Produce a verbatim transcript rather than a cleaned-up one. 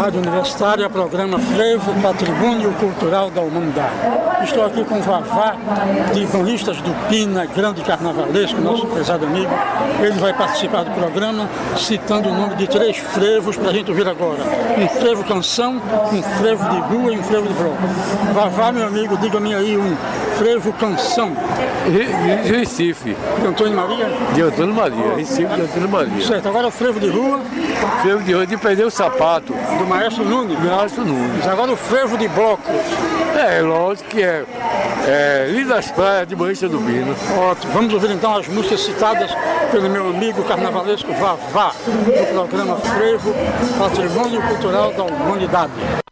Rádio Universitária, programa Frevo, Patrimônio Cultural da Humanidade. Estou aqui com o Vavá, de Banhistas do Pina, grande carnavalesco, nosso prezado amigo. Ele vai participar do programa, citando o nome de três frevos para a gente ouvir agora. Um frevo canção, um frevo de rua e um frevo de bloco. Vavá, meu amigo, diga-me aí um frevo canção. De Recife. De Antônio Maria? De Antônio Maria, Recife de Antônio Maria. Certo, agora o frevo de rua. Frevo de rua de perder o sapato. Do Maestro Nunes? Maestro Nunes. Agora o frevo de bloco. É, lógico que é. É Lindas Praias de Banhistas do Pina. Ótimo. Vamos ouvir então as músicas citadas pelo meu amigo carnavalesco Vavá, do programa Frevo, Patrimônio Cultural da Humanidade.